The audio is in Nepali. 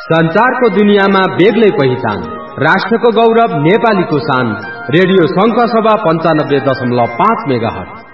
संचारको दुनियाँमा बेग्लै पहिचान, राष्ट्रको गौरव, नेपालीको शान। Radio शंखसभा 95.5 megahertz.